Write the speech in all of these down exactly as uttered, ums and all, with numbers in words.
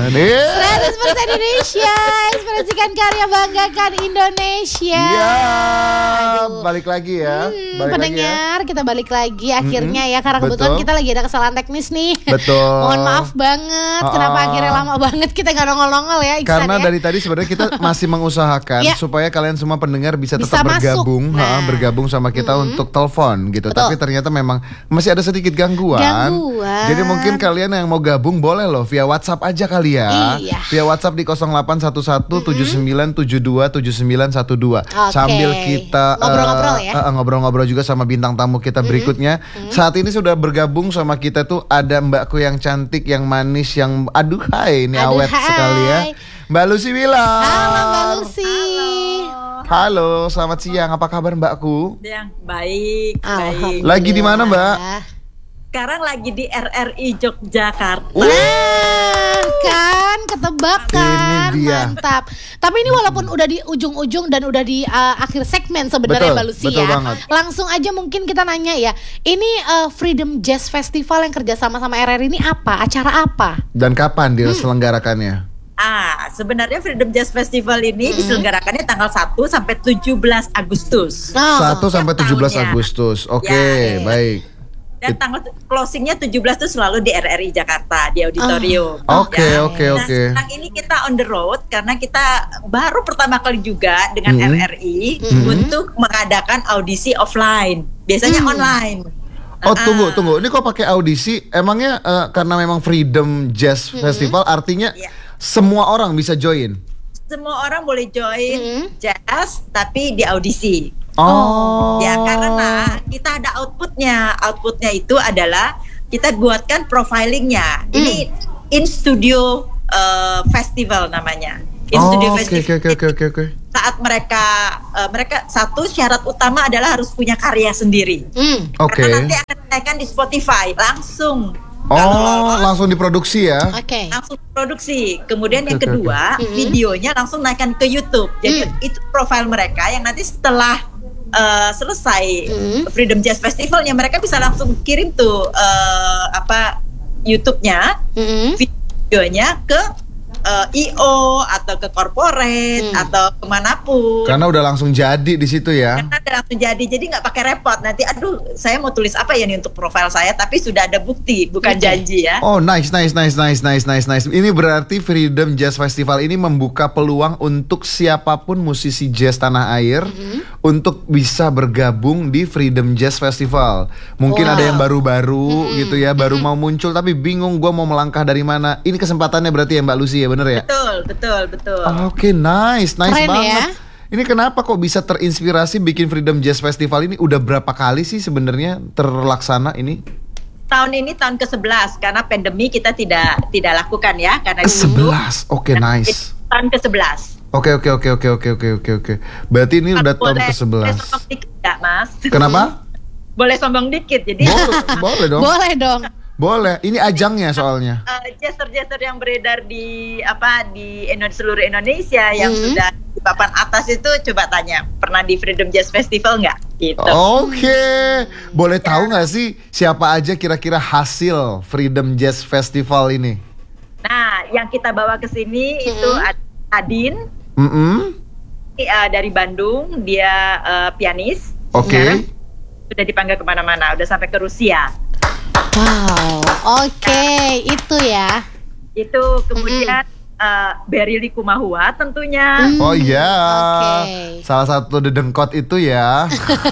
seratus persen Indonesia, ekspresikan karya, banggakan Indonesia. Iya, balik lagi ya. Hmm, balik pendengar, lagi ya. kita balik lagi akhirnya Mm-mm, ya. Karena kebetulan betul. kita lagi ada kesalahan teknis nih. Betul. Mohon maaf banget, Uh-uh. kenapa akhirnya lama banget kita gak nongol-nongol ya, Iksan. Karena ya? dari tadi sebenarnya kita masih mengusahakan Ya. supaya kalian semua pendengar bisa, Bisa tetap masuk. bergabung, Nah. ha, bergabung sama kita Mm-mm. untuk telepon gitu. Betul. Tapi ternyata memang masih ada sedikit gangguan. Gangguan. Jadi mungkin kalian yang mau gabung boleh loh via WhatsApp aja kali ya. Iya. Via WhatsApp di nol delapan satu satu tujuh sembilan tujuh dua tujuh sembilan satu dua. Oke. Sambil kita Ngobrol-ngobrol eh, ya. eh, ngobrol-ngobrol juga sama bintang tamu kita berikutnya. Saat ini sudah bergabung sama kita tuh ada mbakku yang cantik, yang manis, yang aduh hai, ini Aduh, awet hai. sekali ya. Mbak Lucy Wilar. Halo Mbak Lucy. Halo, selamat siang. Apa kabar mbakku? Yang baik, baik. Alhamdulillah. Lagi di mana, Mbak? Sekarang lagi di R R I Yogyakarta. Nah, kan ketebak kan, Ini dia. mantap. Tapi ini walaupun udah di ujung-ujung dan udah di uh, akhir segmen sebenarnya Betul, Mbak Lucy betul ya. banget. Langsung aja mungkin kita nanya ya. Ini uh, Freedom Jazz Festival yang kerjasama sama R R I ini apa? Acara apa? Dan kapan diselenggarakannya? Ah, sebenarnya Freedom Jazz Festival ini diselenggarakannya tanggal satu sampai tujuh belas Agustus. Oh. satu sampai tujuh belas tahunnya. Agustus. Oke, Ya, ya. baik. Dan tanggal closingnya tujuh belas itu selalu di R R I Jakarta, di auditorium. Oke, Ya. oke, Nah, oke. sekarang ini kita on the road karena kita baru pertama kali juga dengan Mhm. R R I untuk mengadakan audisi offline. Biasanya Hmm. online. Oh, Ah. tunggu, tunggu. Ini kok pakai audisi? Emangnya eh, karena memang Freedom Jazz Festival artinya Iya. semua orang bisa join? Semua orang boleh join Mhm. jazz tapi di audisi. Oh. Ya karena kita ada outputnya. Outputnya itu adalah kita buatkan profilingnya. Ini in studio uh, festival namanya. In Oh, studio oke, festival. oke, oke, oke, oke. Saat mereka uh, mereka satu syarat utama adalah harus punya karya sendiri. Hmm. Oke. Karena nanti akan dinaikkan di Spotify langsung. Oh, Kalau lolos, langsung diproduksi ya? Oke. langsung produksi. Kemudian yang Oke, oke, kedua, oke. videonya langsung naikkan ke YouTube. Jadi Mm. itu profil mereka yang nanti setelah uh, selesai Mm. Freedom Jazz Festivalnya, mereka bisa langsung kirim tuh uh, apa YouTube-nya, Mm-mm. videonya ke uh, I O atau ke corporate Mm. atau kemanapun. Karena udah langsung jadi di situ ya. Karena udah langsung jadi, jadi nggak pakai repot. Nanti, aduh, saya mau tulis apa ya nih untuk profil saya, tapi sudah ada bukti, bukan Oke. janji ya. Oh, nice, nice, nice, nice, nice, nice, nice. Ini berarti Freedom Jazz Festival ini membuka peluang untuk siapapun musisi jazz tanah air untuk bisa bergabung di Freedom Jazz Festival. Mungkin Wow. ada yang baru-baru gitu ya, baru mau muncul tapi bingung gue mau melangkah dari mana. Ini kesempatannya berarti ya Mbak Lucy ya, bener ya? Betul, betul, betul. Oke, nice, nice Keren banget. ya. Ini kenapa kok bisa terinspirasi bikin Freedom Jazz Festival ini? Udah berapa kali sih sebenarnya terlaksana ini? Tahun ini tahun ke sebelas karena pandemi kita tidak tidak lakukan ya karena dulu sebelas. Oke, nice. tahun ke sebelas. Oke, oke, oke, oke, oke, oke, oke, oke. Berarti ini udah tahun ke Boleh sebelas. sombong dikit nggak, Mas? Kenapa? Boleh sombong dikit. Jadi Boleh, boleh dong. Boleh dong. Boleh. Ini ajangnya soalnya. eh, jazzer-jazzer yang beredar di apa di Indo- seluruh Indonesia yang Hmm. sudah di papan atas itu coba tanya pernah di Freedom Jazz Festival nggak? Gitu. Oke. Boleh tahu nggak sih siapa aja kira-kira hasil Freedom Jazz Festival ini? Nah, yang kita bawa ke sini itu ada Adin Mm-mm. eh, dari Bandung, dia eh, pianis. Oke. Sekarang sudah dipanggil kemana-mana, udah sampai ke Rusia. Wow. Oke, itu ya. Itu kemudian eh, Berry Likumahua tentunya. Hmm. Oh iya. Oke. Salah satu dedengkot itu ya.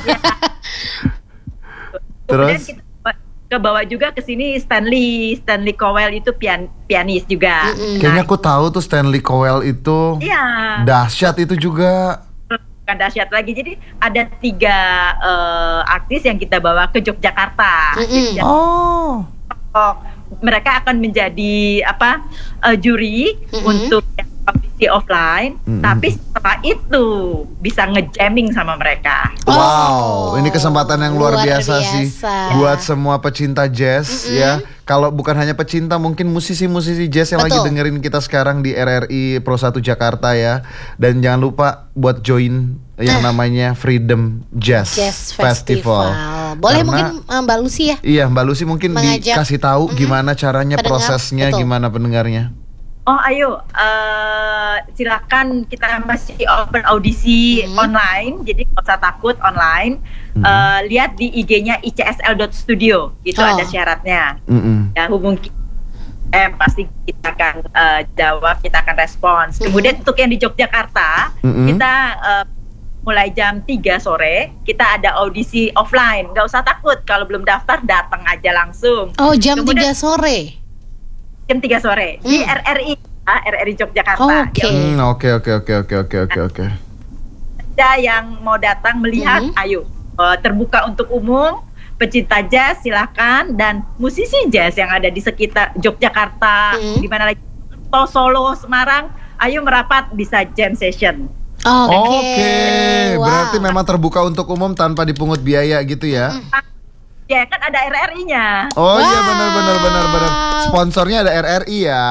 Kemudian Terus? kita bawa- kebawa juga ke sini Stanley Stanley Cowell itu pian, pianis juga. Mm-mm. Kayaknya aku tahu tuh Stanley Cowell itu Iya, dahsyat itu juga. bukan dahsyat lagi. Jadi ada tiga eh, artis yang kita bawa ke Yogyakarta. Mm-mm. Jadi, Oh. oh, mereka akan menjadi apa eh, juri Mm-mm. untuk yang audisi offline. Mm-mm. Tapi setelah itu bisa nge-jamming sama mereka. Wow, ini kesempatan yang luar, luar biasa, biasa. sih buat semua pecinta jazz ya. Kalau bukan hanya pecinta, mungkin musisi-musisi jazz yang lagi Betul. dengerin kita sekarang di R R I Pro satu Jakarta ya. Dan jangan lupa buat join yang namanya Freedom Jazz, Jazz Festival. Festival. Boleh Karena- mungkin uh, Mbak Lucy ya. Iya, Mbak Lucy mungkin Mengajak, dikasih tahu gimana caranya, pendengar, prosesnya, betul. gimana pendengarnya. Oh ayo, uh, silakan, kita masih open audisi Hmm. online, jadi nggak usah takut online. Hmm. Uh, lihat di I G-nya i c s l dot studio, itu Oh. ada syaratnya. Mm-mm. Ya hubungi, eh pasti kita akan uh, jawab, kita akan respons. Hmm. Kemudian untuk yang di Yogyakarta, Mm-mm. kita uh, mulai jam tiga sore kita ada audisi offline. Nggak usah takut, kalau belum daftar datang aja langsung. Oh, jam Kemudian- tiga sore. Jam tiga sore di Hmm. R R I, ya, R R I Yogyakarta. Oke. Yang Hmm, Oke oke oke oke oke oke oke. ada yang mau datang melihat, Mhm. ayo, uh, terbuka untuk umum, pecinta jazz silakan, dan musisi jazz yang ada di sekitar Yogyakarta, Mhm. di mana lagi, atau Solo, Semarang, ayo merapat, bisa jam session. Oke. Oke, Wow. berarti memang terbuka untuk umum tanpa dipungut biaya gitu ya? Ya kan ada R R I-nya. Oh iya Wow. benar benar benar benar. Sponsornya ada R R I ya.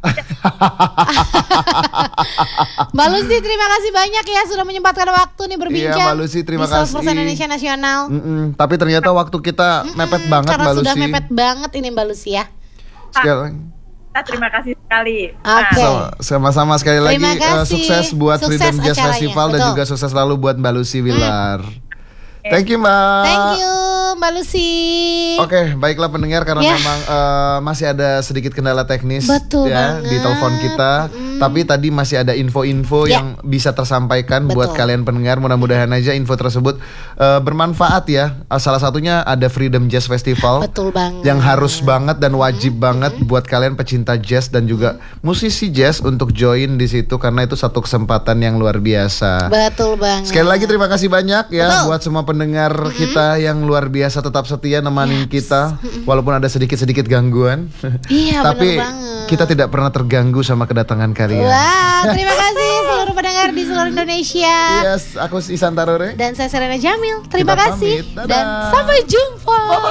Mbak Lucy, terima kasih banyak ya sudah menyempatkan waktu nih berbincang. Iya, Mbak Lucy, terima di Salesforce kasih. Indonesia Nasional. Mm-mm, Tapi ternyata waktu kita mepet banget Karena Mbak sudah Lucy. mepet banget ini Mbak Lucy ya. Sekali- Kita terima kasih sekali. Oke. sama- Sama-sama sekali lagi Terima eh, kasih. sukses buat Sukses Freedom Jazz acaranya, Festival dan betul. juga sukses selalu buat Mbak Lucy Wilar. Thank you Mbak. Thank you Mbak Lucy. Oke, baiklah pendengar, karena Ya. memang eh, masih ada sedikit kendala teknis Betul ya banget. di telepon kita, Mm. tapi tadi masih ada info-info Ya. yang bisa tersampaikan Betul. buat kalian pendengar. Mudah-mudahan aja info tersebut eh, bermanfaat ya. Eh, Salah satunya ada Freedom Jazz Festival Betul banget. yang harus banget dan wajib banget buat kalian pecinta jazz dan juga musisi jazz untuk join di situ, karena itu satu kesempatan yang luar biasa. Betul banget. Sekali lagi terima kasih banyak ya Betul. buat semua pendengar kita yang luar biasa tetap setia nemanin kita walaupun ada sedikit-sedikit gangguan. Iya, Tapi bener banget. kita tidak pernah terganggu sama kedatangan kalian. Wah, terima kasih seluruh pendengar di seluruh Indonesia. Yes, aku Isan Tarore. Dan saya Serena Jamil. Terima Kita kasih pamit. Dadah. dan sampai jumpa.